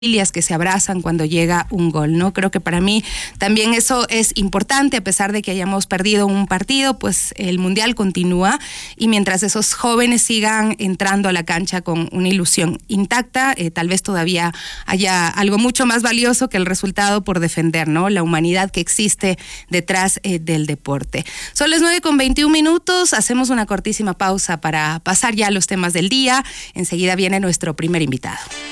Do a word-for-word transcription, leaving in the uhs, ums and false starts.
familias que se abrazan cuando llega un gol, ¿no? Creo que para mí también eso es importante, a pesar de que hayamos perdido un partido, pues el Mundial continúa y mientras esos jóvenes sigan entrando a la cancha con una ilusión intacta, eh, tal vez todavía haya algo mucho más valioso que el resultado por defender, ¿no? La humanidad que existe detrás eh, del deporte. Son las nueve con veintiún minutos, hacemos una cortísima pausa para pasar ya a los temas del día. Enseguida viene nuestro primer invitado.